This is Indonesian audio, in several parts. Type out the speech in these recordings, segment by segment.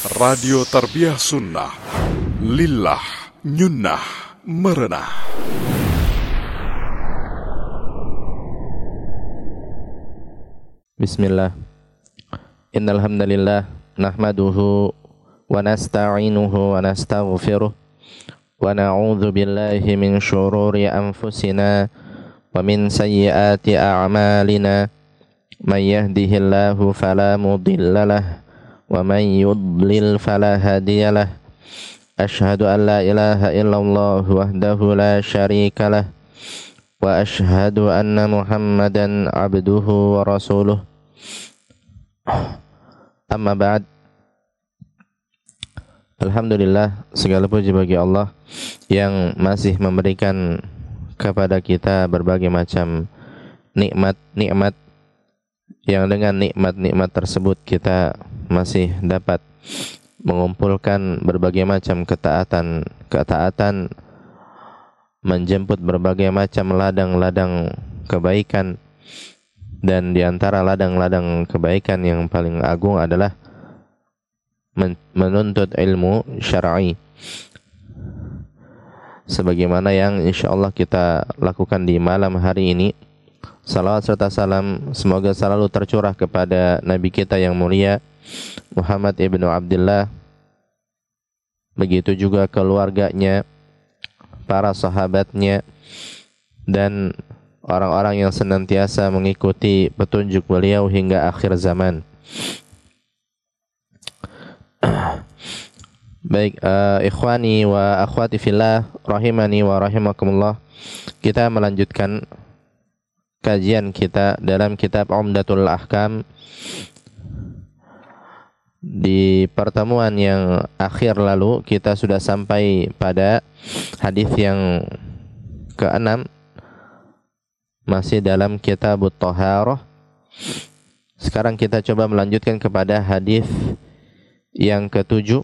Radio Tarbiyah Sunnah Lillah Nyunnah Merenah. Bismillah. Innal hamdalillah nahmaduhu wa nasta'inuhu wa nastaghfiruh wa na'udzu billahi min syururi anfusina wa min sayyiati a'malina. May yahdihillahu fala mudilla lahu wa may yudlil fala hadiyalah. Asyhadu an la ilaha illallah wahdahu la syarika lah wa asyhadu anna Muhammadan abduhu wa rasuluh. Amma ba'd. Alhamdulillah, segala puji bagi Allah yang masih memberikan kepada kita berbagai macam nikmat-nikmat, yang dengan nikmat-nikmat tersebut kita masih dapat mengumpulkan berbagai macam ketaatan, menjemput berbagai macam ladang-ladang kebaikan, dan di antara ladang-ladang kebaikan yang paling agung adalah menuntut ilmu syar'i, sebagaimana yang insyaallah kita lakukan di malam hari ini. Salawat serta salam semoga selalu tercurah kepada Nabi kita yang mulia Muhammad ibnu Abdullah, begitu juga keluarganya, para sahabatnya, dan orang-orang yang senantiasa mengikuti petunjuk beliau hingga akhir zaman. Baik, ikhwani wa akhwati fillah rahimani wa rahimakumullah, kita melanjutkan kajian kita dalam kitab Umdatul Ahkam. Di pertemuan yang akhir lalu kita sudah sampai pada hadis yang ke-6, masih dalam kitab Thaharah. Sekarang kita coba melanjutkan kepada hadis yang ke-7,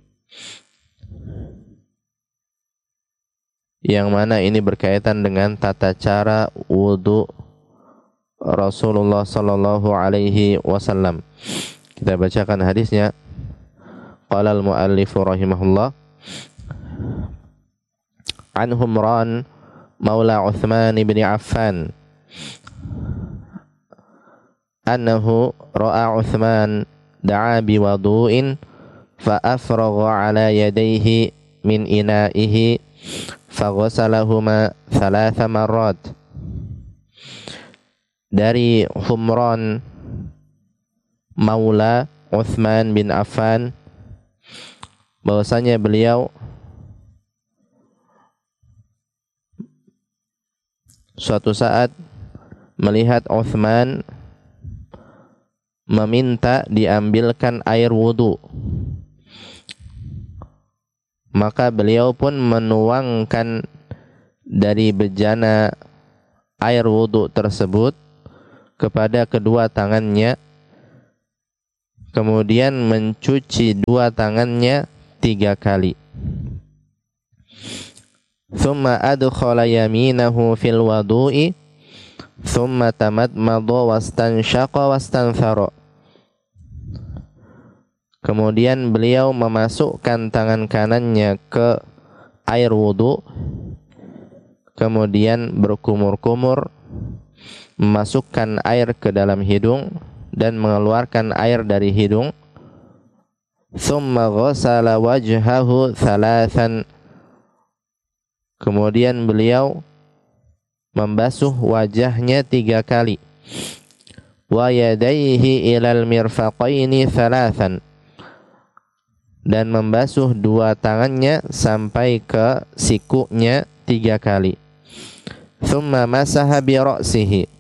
yang mana ini berkaitan dengan tata cara wudu Rasulullah sallallahu alaihi wasallam. Kita bacakan hadisnya. Qala al-muallif rahimahullah, an Humran maula Uthman bin Affan annahu ra'a Uthman da'a biwudu'in fa afragha ala yadayhi min ina'ihi faghasalahuma thalatha marrat. Dari Humran maula Uthman bin Affan, bahwasanya beliau suatu saat melihat Uthman meminta diambilkan air wudu, maka beliau pun menuangkan dari bejana air wudu tersebut kepada kedua tangannya, kemudian mencuci dua tangannya 3 kali. Thumma adkhala yaminahu fil wudu'i thumma tamadmada wastanshaqa wastanthara. Kemudian beliau memasukkan tangan kanannya ke air wudu, kemudian berkumur-kumur, memasukkan air ke dalam hidung dan mengeluarkan air dari hidung. Thumma ghasala wajhahu thalathan. Kemudian beliau membasuh wajahnya 3 kali. Wa yadayhi ilal mirfaqaini thalathan. Dan membasuh 2 tangannya sampai ke sikunya 3 kali. Thumma masaha bi ra'sihi.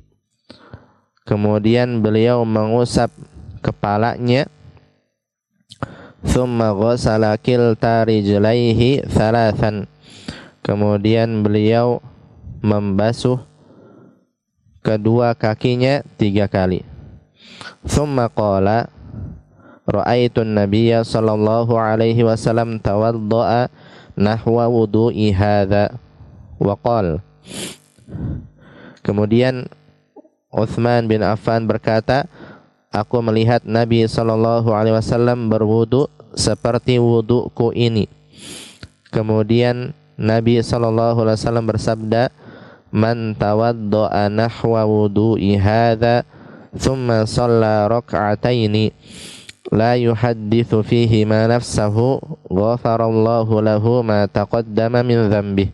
Kemudian beliau mengusap kepalanya. Thumma ghasala kilta rijlaihi thalathan. Kemudian beliau membasuh kedua kakinya 3 kali. Thumma qala ra'aitun nabiyya sallallahu alaihi wasallam tawadda'a nahwa wudu'i hadza wa qala. Kemudian Uthman bin Affan berkata, aku melihat Nabi SAW berwudu seperti wuduku ini. Kemudian Nabi SAW bersabda, man tawadda'a nahwa wudu'i hadha thumma shalla rak'ataini la yuhaddithu fihi ma nafsahu ghafarallahu lahu ma taqaddama min dhanbih.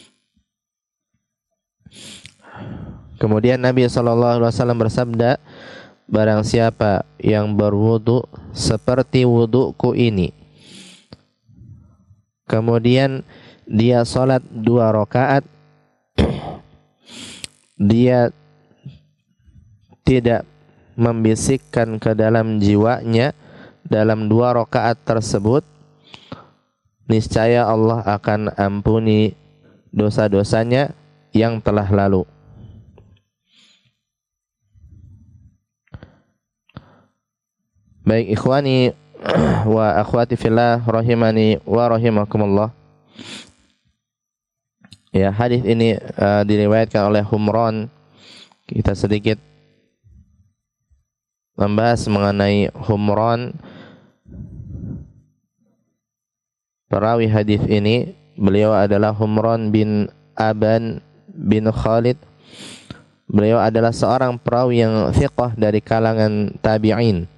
Kemudian Nabi SAW bersabda, barang siapa yang berwudu seperti wuduku ini, kemudian dia salat 2 rakaat, dia tidak membisikkan ke dalam jiwanya dalam 2 rakaat tersebut, niscaya Allah akan ampuni dosa-dosanya yang telah lalu. Baik ikhwani wa akhwati fillah rahimani wa rahimakumullah. Ya, hadis ini diriwayatkan oleh Humran. Kita sedikit membahas mengenai Humran. Perawi hadis ini, beliau adalah Humran bin Aban bin Khalid. Beliau adalah seorang perawi yang thiqah dari kalangan tabi'in.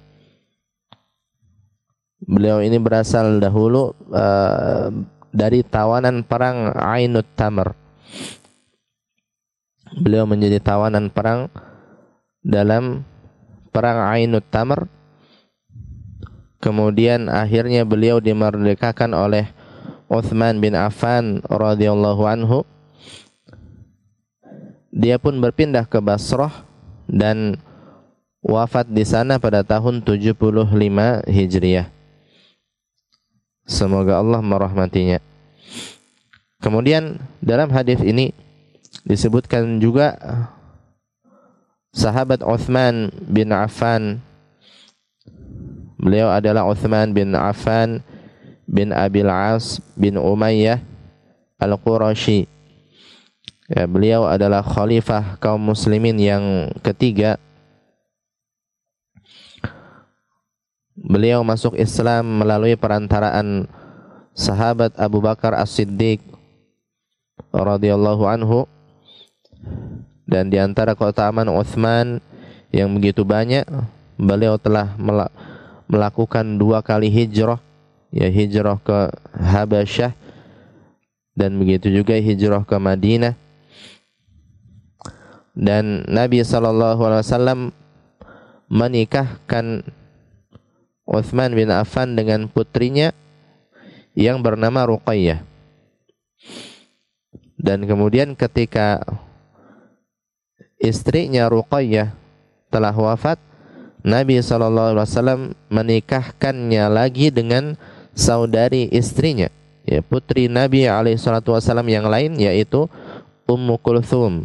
Beliau ini berasal dahulu dari tawanan perang Ainut Tamr. Beliau menjadi tawanan perang dalam perang Ainut Tamr. Kemudian akhirnya beliau dimerdekakan oleh Utsman bin Affan radhiyallahu anhu. Dia pun berpindah ke Basrah dan wafat di sana pada tahun 75 Hijriah. Semoga Allah merahmatinya. Kemudian dalam hadis ini disebutkan juga sahabat Utsman bin Affan. Beliau adalah Utsman bin Affan bin Abil As bin Umayyah Al-Qurashi. Ya, beliau adalah khalifah kaum muslimin yang ketiga. Beliau masuk Islam melalui perantaraan sahabat Abu Bakar As-Siddiq radhiyallahu anhu, dan di antara keutamaan Utsman yang begitu banyak, beliau telah melakukan 2 kali hijrah, ya hijrah ke Habasyah dan begitu juga hijrah ke Madinah. Dan Nabi SAW menikahkan Utsman bin Affan dengan putrinya yang bernama Ruqayyah. Dan kemudian ketika istrinya Ruqayyah telah wafat, Nabi SAW menikahkannya lagi dengan saudari istrinya, ya putri Nabi SAW yang lain, yaitu Ummu Kulthum.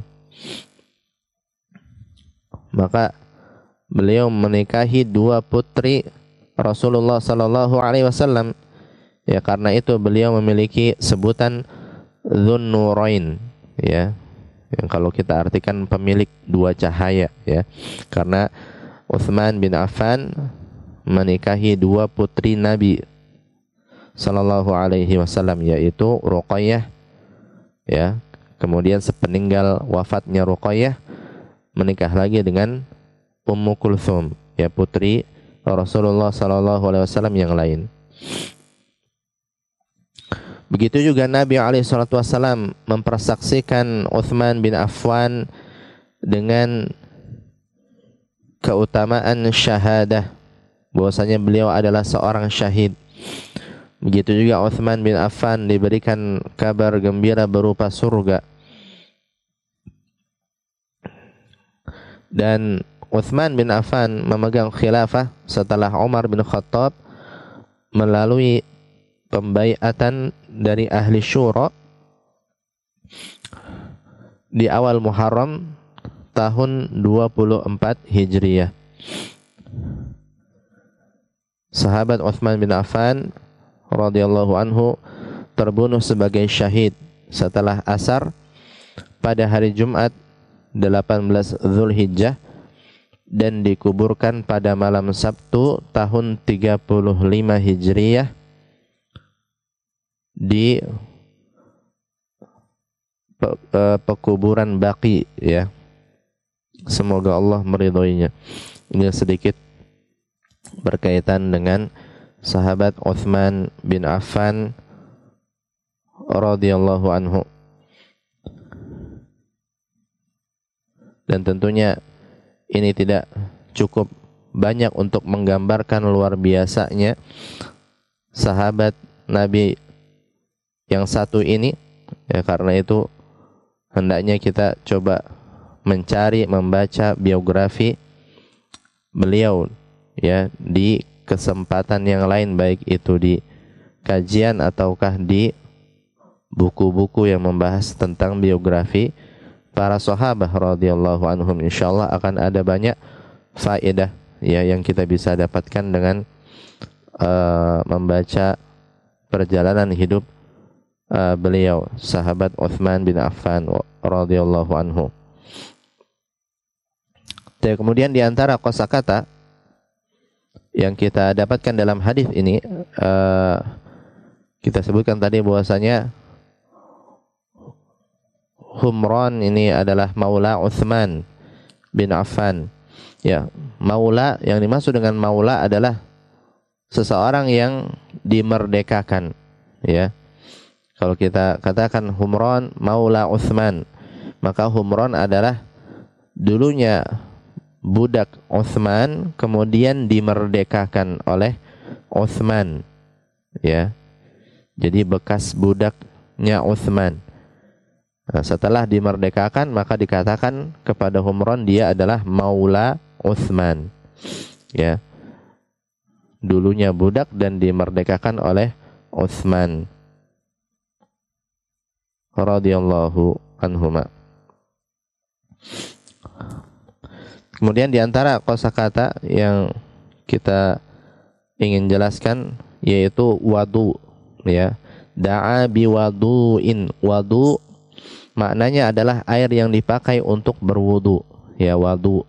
Maka beliau menikahi 2 putri Rasulullah sallallahu alaihi wasallam. Ya, karena itu beliau memiliki sebutan Dzunnurain, ya. Yang kalau kita artikan pemilik 2 cahaya, ya. Karena Utsman bin Affan menikahi 2 putri Nabi sallallahu alaihi wasallam, yaitu Ruqayyah, ya. Kemudian sepeninggal wafatnya Ruqayyah, menikah lagi dengan Ummu Kulthum, ya putri Rasulullah sallallahu alaihi wasallam yang lain. Begitu juga Nabi alaihi salatu wasallam mempersaksikan Utsman bin Affan dengan keutamaan syahadah, bahwasanya beliau adalah seorang syahid. Begitu juga Utsman bin Affan diberikan kabar gembira berupa surga. Dan Utsman bin Affan memegang khilafah setelah Umar bin Khattab melalui pembaiatan dari ahli syura di awal Muharram tahun 24 Hijriah. Sahabat Utsman bin Affan radhiyallahu anhu terbunuh sebagai syahid setelah asar pada hari Jumat 18 Zulhijjah dan dikuburkan pada malam Sabtu tahun 35 Hijriyah di pekuburan Baqi, ya. Semoga Allah meridhoinya. Ini sedikit berkaitan dengan sahabat Utsman bin Affan radhiyallahu anhu. Dan tentunya ini tidak cukup banyak untuk menggambarkan luar biasanya sahabat Nabi yang satu ini, ya. Karena itu hendaknya kita coba mencari, membaca biografi beliau, ya, di kesempatan yang lain, baik itu di kajian ataukah di buku-buku yang membahas tentang biografi para sahabat radhiyallahu anhum. Insyaallah akan ada banyak faedah, ya, yang kita bisa dapatkan dengan membaca perjalanan hidup beliau, sahabat Utsman bin Affan radhiyallahu anhu. Dan kemudian di antara kosakata yang kita dapatkan dalam hadis ini, kita sebutkan tadi bahwasanya Humran ini adalah maula Utsman bin Affan. Ya, maula, yang dimaksud dengan maula adalah seseorang yang dimerdekakan, ya. Kalau kita katakan Humran maula Utsman, maka Humran adalah dulunya budak Utsman, kemudian dimerdekakan oleh Utsman, ya. Jadi bekas budaknya Utsman. Nah, setelah dimerdekakan maka dikatakan kepada Humran dia adalah maula Utsman, ya. Dulunya budak dan dimerdekakan oleh Utsman radhiyallahu anhuma. Kemudian di antara kosakata yang kita ingin jelaskan yaitu wadu, ya. Da'a biwadu'in. Wadu maknanya adalah air yang dipakai untuk berwudu, ya, wadu.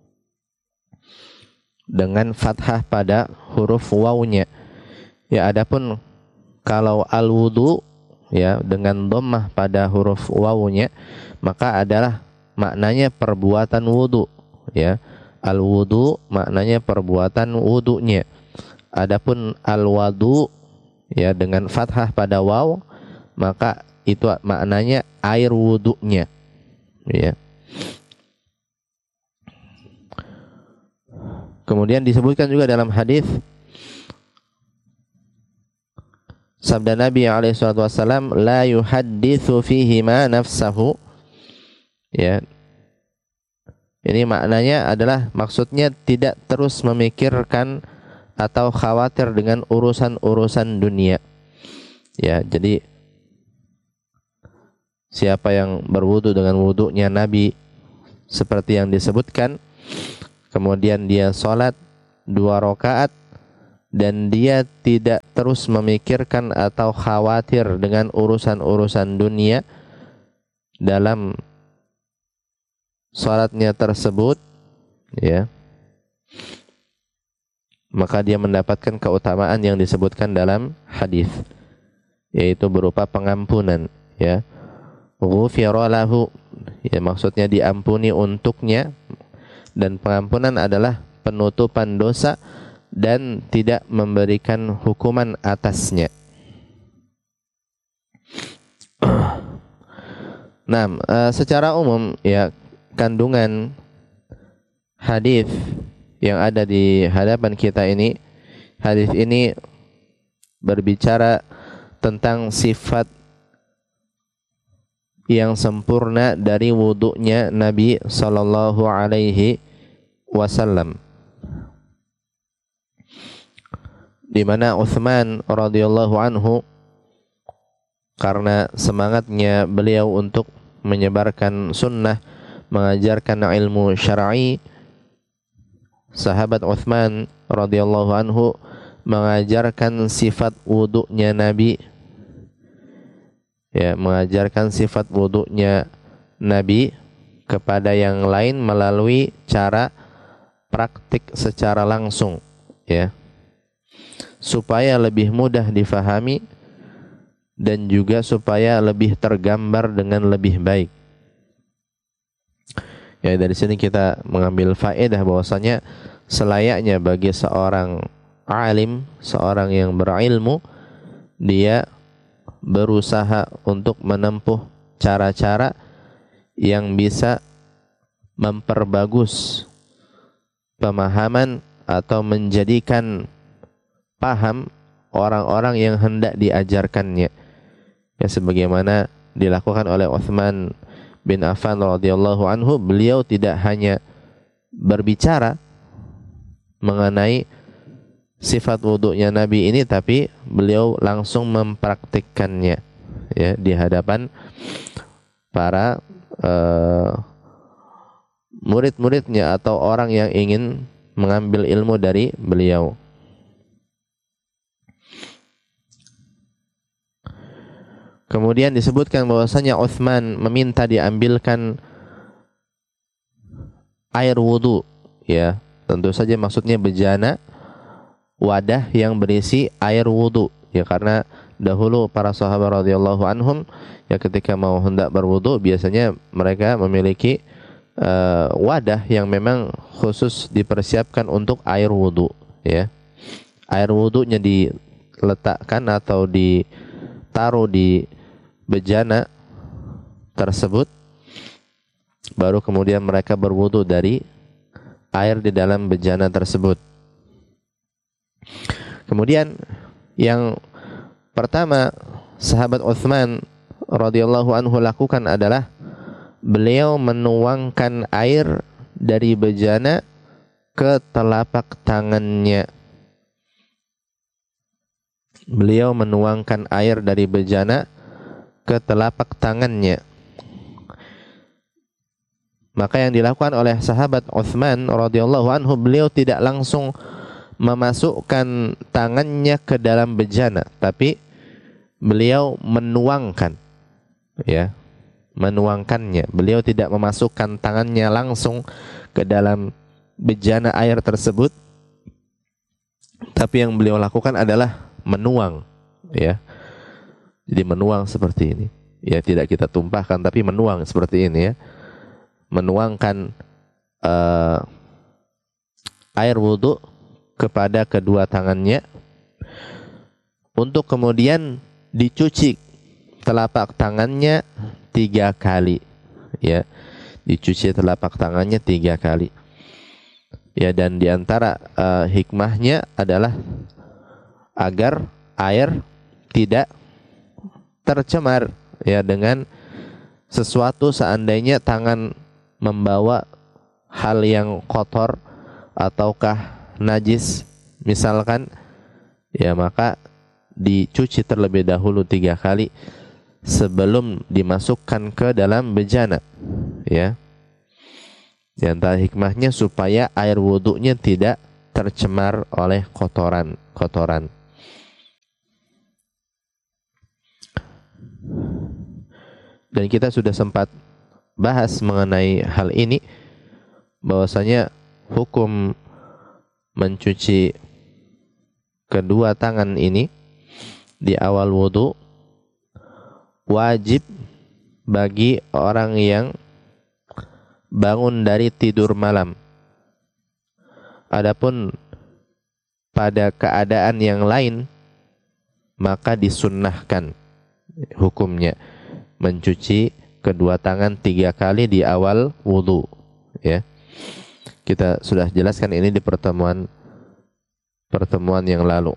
Dengan fathah pada huruf wawunya. Ya, adapun kalau al-wudu, ya, dengan dhammah pada huruf wawunya, maka adalah maknanya perbuatan wudu, ya. Al-wudu maknanya perbuatan wudunya. Adapun al-wadu, ya, dengan fathah pada waw, maka itu maknanya air wudunya, ya. Kemudian disebutkan juga dalam hadis sabda Nabi alaihi wasallam, la yuhadditsu fihi ma nafsahu, ya. Ini maknanya adalah, maksudnya tidak terus memikirkan atau khawatir dengan urusan-urusan dunia, ya. Jadi siapa yang berwudu dengan wudunya Nabi seperti yang disebutkan, kemudian dia sholat 2 rakaat dan dia tidak terus memikirkan atau khawatir dengan urusan-urusan dunia dalam sholatnya tersebut, ya, maka dia mendapatkan keutamaan yang disebutkan dalam hadis, yaitu berupa pengampunan, ya. Ghufira lahu, ya, maksudnya diampuni untuknya, dan pengampunan adalah penutupan dosa dan tidak memberikan hukuman atasnya. Nah, secara umum, ya, kandungan hadis yang ada di hadapan kita ini, hadis ini berbicara tentang sifat yang sempurna dari wudunya Nabi sallallahu alaihi wasallam, di mana Utsman radhiyallahu anhu, karena semangatnya beliau untuk menyebarkan sunnah, mengajarkan ilmu syar'i, sahabat Utsman radhiyallahu anhu mengajarkan sifat wudunya Nabi, ya, mengajarkan sifat wudunya Nabi kepada yang lain melalui cara praktik secara langsung, ya, supaya lebih mudah difahami dan juga supaya lebih tergambar dengan lebih baik. Ya, dari sini kita mengambil faedah bahwasanya selayaknya bagi seorang alim, seorang yang berilmu, dia berusaha untuk menempuh cara-cara yang bisa memperbagus pemahaman atau menjadikan paham orang-orang yang hendak diajarkannya. Ya, sebagaimana dilakukan oleh Utsman bin Affan radhiyallahu anhu, beliau tidak hanya berbicara mengenai sifat wudunya Nabi ini, tapi beliau langsung mempraktikkannya, ya, di hadapan para murid-muridnya atau orang yang ingin mengambil ilmu dari beliau. Kemudian disebutkan bahwasanya Utsman meminta diambilkan air wudu, ya. Tentu saja maksudnya bejana, wadah yang berisi air wudu, ya, karena dahulu para sahabat radhiyallahu anhum, ya, ketika mau hendak berwudu biasanya mereka memiliki wadah yang memang khusus dipersiapkan untuk air wudu, ya. Air wudunya diletakkan atau ditaruh di bejana tersebut, baru kemudian mereka berwudu dari air di dalam bejana tersebut. Kemudian yang pertama sahabat Utsman radhiyallahu anhu lakukan adalah beliau menuangkan air dari bejana ke telapak tangannya. Beliau menuangkan air dari bejana ke telapak tangannya. Maka yang dilakukan oleh sahabat Utsman radhiyallahu anhu, beliau tidak langsung memasukkan tangannya ke dalam bejana, tapi beliau menuangkan, ya, menuangkannya. Beliau tidak memasukkan tangannya langsung ke dalam bejana air tersebut, tapi yang beliau lakukan adalah menuang, ya. Jadi menuang seperti ini, ya, tidak kita tumpahkan tapi menuang seperti ini, ya, menuangkan air wudu kepada kedua tangannya untuk kemudian dicuci telapak tangannya 3 kali, ya, dicuci telapak tangannya 3 kali, ya, dan diantara hikmahnya adalah agar air tidak tercemar, ya, dengan sesuatu. Seandainya tangan membawa hal yang kotor ataukah najis misalkan, ya, maka dicuci terlebih dahulu 3 kali sebelum dimasukkan ke dalam bejana, ya. Di antara hikmahnya supaya air wudunya tidak tercemar oleh kotoran-kotoran. Dan kita sudah sempat bahas mengenai hal ini, bahwasanya hukum mencuci kedua tangan ini di awal wudu wajib bagi orang yang bangun dari tidur malam. Adapun pada keadaan yang lain maka disunnahkan hukumnya mencuci kedua tangan 3 kali di awal wudu, ya. Kita sudah jelaskan ini di pertemuan yang lalu.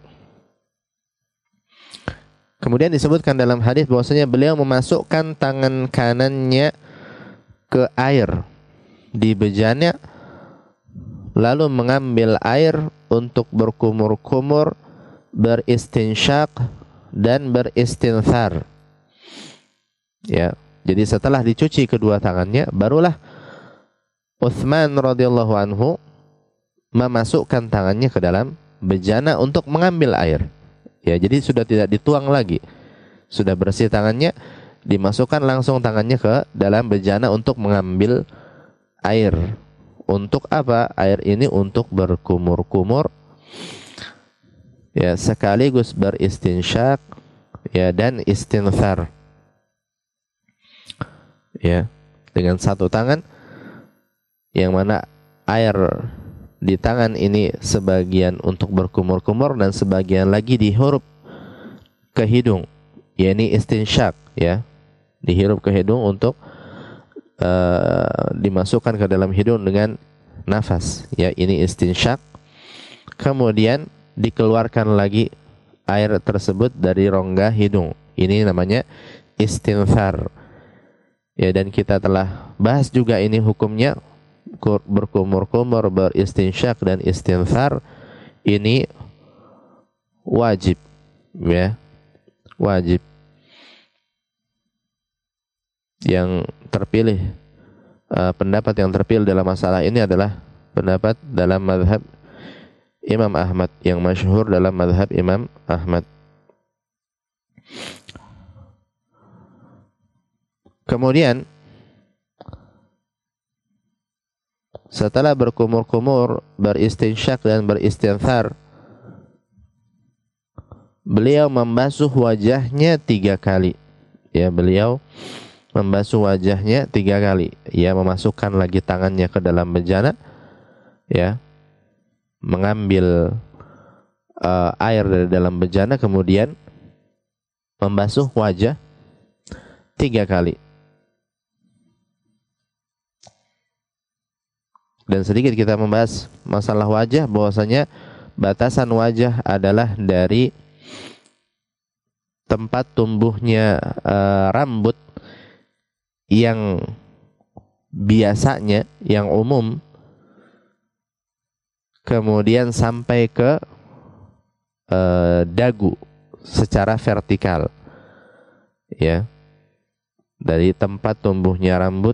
Kemudian disebutkan dalam hadis bahwasanya beliau memasukkan tangan kanannya ke air di bejana, lalu mengambil air untuk berkumur-kumur, beristinsyak dan beristinthar, ya. Jadi setelah dicuci kedua tangannya, barulah Utsman radhiyallahu anhu memasukkan tangannya ke dalam bejana untuk mengambil air, ya. Jadi sudah tidak dituang lagi, sudah bersih tangannya, dimasukkan langsung tangannya ke dalam bejana untuk mengambil air Untuk apa? Air ini untuk berkumur-kumur, ya, sekaligus beristinsyak, ya, dan istinthar, ya, dengan satu tangan, yang mana air di tangan ini sebagian untuk berkumur-kumur dan sebagian lagi dihirup ke hidung, yakni istinsyak, ya, dihirup ke hidung untuk dimasukkan ke dalam hidung dengan nafas, ya, ini istinsyak. Kemudian dikeluarkan lagi air tersebut dari rongga hidung, ini namanya istinthar, ya. Dan kita telah bahas juga ini hukumnya, berkumur-kumur, beristinsyak dan istinthar ini wajib, ya, wajib. Yang terpilih, pendapat yang terpilih dalam masalah ini adalah pendapat dalam mazhab Imam Ahmad, yang masyhur dalam mazhab Imam Ahmad. Kemudian setelah berkumur-kumur, beristinsyak dan beristinthar, beliau membasuh wajahnya 3 kali, ya, beliau membasuh wajahnya 3 kali, ya, memasukkan lagi tangannya ke dalam bejana, ya, mengambil air dari dalam bejana, kemudian membasuh wajah 3 kali. Dan sedikit kita membahas masalah wajah, bahwasanya batasan wajah adalah dari tempat tumbuhnya rambut yang biasanya, yang umum, kemudian sampai ke dagu secara vertikal, ya, dari tempat tumbuhnya rambut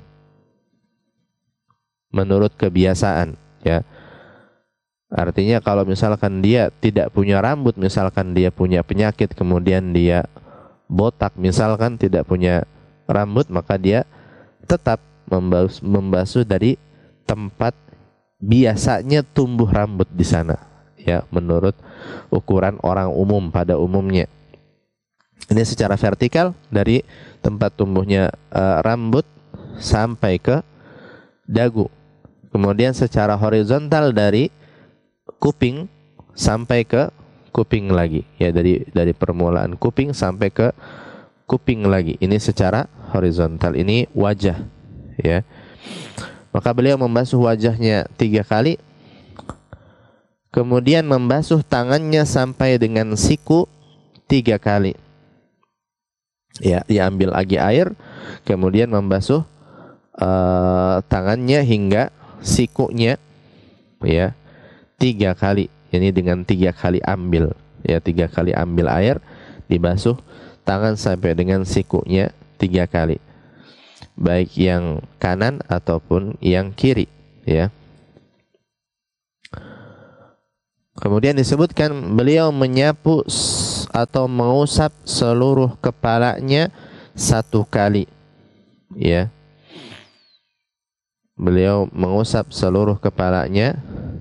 menurut kebiasaan, ya. Artinya kalau misalkan dia tidak punya rambut, misalkan dia punya penyakit, kemudian dia botak, misalkan tidak punya rambut, maka dia tetap membasuh dari tempat biasanya tumbuh rambut di sana, ya, menurut ukuran orang umum pada umumnya. Ini secara vertikal dari tempat tumbuhnya rambut sampai ke dagu. Kemudian secara horizontal dari kuping sampai ke kuping lagi, ya, dari permulaan kuping sampai ke kuping lagi. Ini secara horizontal, ini wajah, ya. Maka beliau membasuh wajahnya 3 kali, kemudian membasuh tangannya sampai dengan siku 3 kali, ya, diambil lagi air, kemudian membasuh tangannya hingga sikunya, ya, 3 kali. Ini dengan 3 kali ambil, ya, 3 kali ambil air, dibasuh tangan sampai dengan sikunya 3 kali, baik yang kanan ataupun yang kiri, ya. Kemudian disebutkan beliau menyapu atau mengusap seluruh kepalanya 1 kali, ya. Beliau mengusap seluruh kepalanya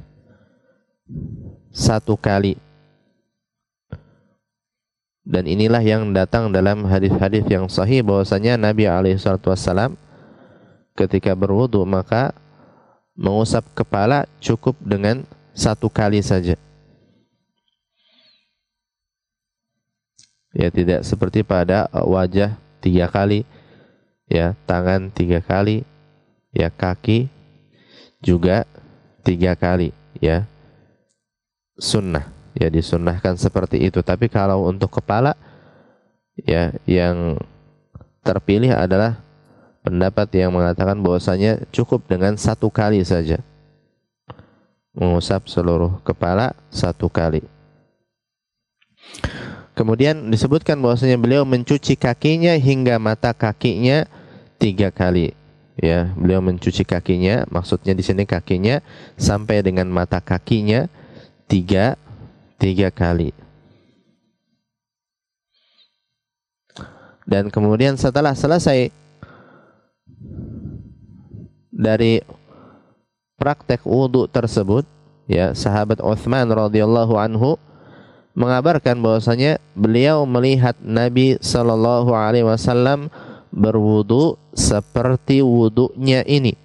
1 kali. Dan inilah yang datang dalam hadis-hadis yang sahih, bahwasanya Nabi SAW ketika berwudu maka mengusap kepala cukup dengan 1 kali saja, ya, tidak seperti pada wajah 3 kali, ya, tangan 3 kali, ya, kaki juga 3 kali, ya, sunnah, ya, disunnahkan seperti itu. Tapi kalau untuk kepala, ya, yang terpilih adalah pendapat yang mengatakan bahwasanya cukup dengan 1 kali saja, mengusap seluruh kepala 1 kali. Kemudian disebutkan bahwasanya beliau mencuci kakinya hingga mata kakinya 3 kali, ya. Beliau mencuci kakinya, maksudnya di sini kakinya sampai dengan mata kakinya 3 kali. Dan kemudian setelah selesai dari praktek wudu tersebut, ya, sahabat Utsman radhiyallahu anhu mengabarkan bahwasanya beliau melihat Nabi sallallahu alaihi wasallam berwudu seperti wudunya ini.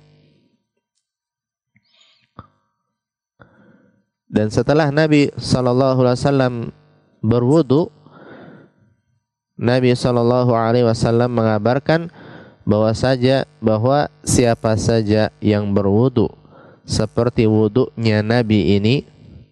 Dan setelah Nabi sallallahu alaihi wasallam berwudu, Nabi sallallahu alaihi wasallam mengabarkan bahwa siapa saja yang berwudu seperti wudunya Nabi ini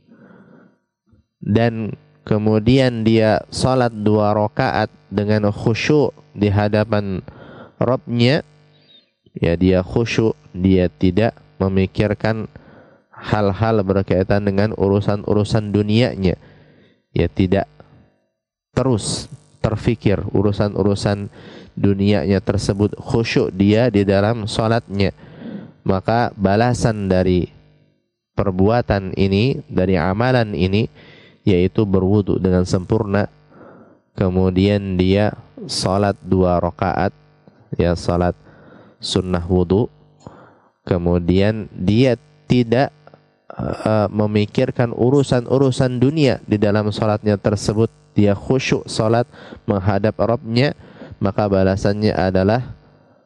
dan kemudian dia salat 2 rakaat dengan khusyuk di hadapan Rabb-nya, ya, dia khusyuk, dia tidak memikirkan hal-hal berkaitan dengan urusan-urusan dunianya, ya, tidak terus terfikir urusan-urusan dunianya tersebut, khusyuk dia di dalam salatnya, maka balasan dari perbuatan ini, dari amalan ini, yaitu berwudu dengan sempurna, kemudian dia salat 2 rakaat, ya, salat sunnah wudu, kemudian dia tidak memikirkan urusan-urusan dunia di dalam salatnya tersebut, dia khusyuk salat menghadap Rabb-nya, maka balasannya adalah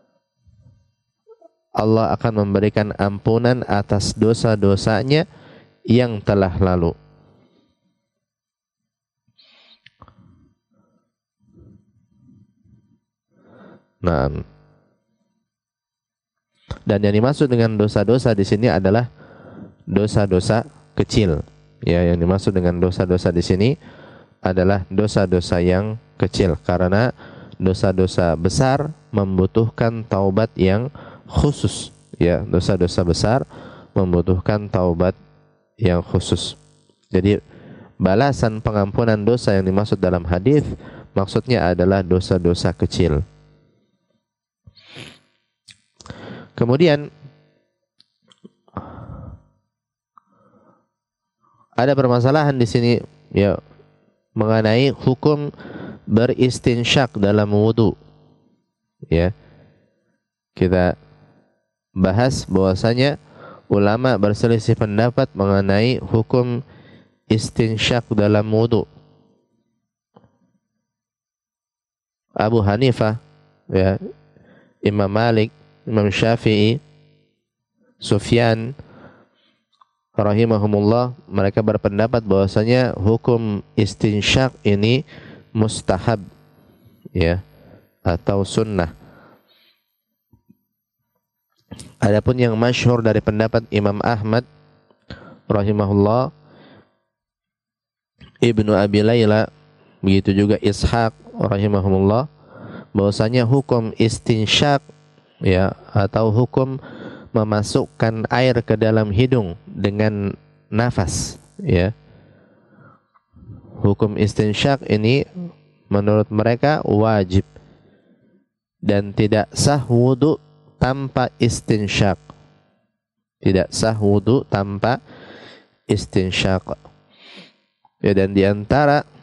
Allah akan memberikan ampunan atas dosa-dosanya yang telah lalu. Nah, dan yang dimaksud dengan dosa-dosa di sini adalah dosa-dosa kecil. Ya, yang dimaksud dengan dosa-dosa di sini adalah dosa-dosa yang kecil, karena dosa-dosa besar membutuhkan taubat yang khusus. Ya, dosa-dosa besar membutuhkan taubat yang khusus. Jadi balasan pengampunan dosa yang dimaksud dalam hadis maksudnya adalah dosa-dosa kecil. Kemudian ada permasalahan di sini, ya, mengenai hukum beristinsyak dalam wudu. Ya, kita bahas bahwasanya ulama berselisih pendapat mengenai hukum istinsyak dalam wudu. Abu Hanifah, ya, Imam Malik, Imam Syafi'i, Sufyan rahimahumullah, mereka berpendapat bahwasanya hukum istinsyak ini mustahab, ya, atau sunnah. Adapun yang masyhur dari pendapat Imam Ahmad rahimahullah, Ibnu Abi Layla, begitu juga Ishaq rahimahumullah, bahwasanya hukum istinsyak, ya, atau hukum memasukkan air ke dalam hidung dengan nafas, ya, hukum istinsyak ini menurut mereka wajib dan tidak sah wudu tanpa istinsyak, tidak sah wudu tanpa istinsyak. Ya, dan di antara